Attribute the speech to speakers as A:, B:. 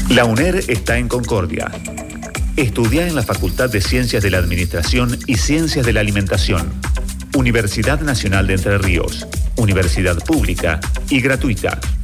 A: La UNER está en Concordia. Estudia en la Facultad de Ciencias de la Administración y Ciencias de la Alimentación. Universidad Nacional de Entre Ríos. Universidad pública y gratuita.